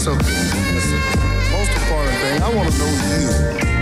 That's okay. That's the most important thing. I want to know you.